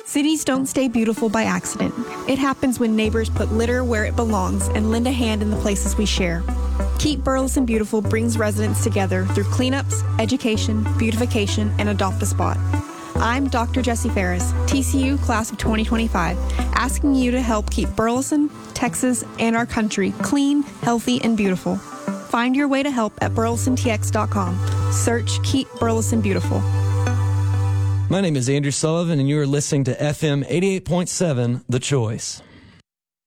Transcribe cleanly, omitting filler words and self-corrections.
Cities don't stay beautiful by accident. It happens when neighbors put litter where it belongs and lend a hand in the places we share. Keep Burleson Beautiful brings residents together through cleanups, education, beautification, and Adopt a Spot. I'm Dr. Jessie Ferris, TCU Class of 2025, asking you to help keep Burleson, Texas, and our country clean, healthy, and beautiful. Find your way to help at burlesontx.com. Search Keep Burleson Beautiful. My name is Andrew Sullivan, and you are listening to FM 88.7, The Choice.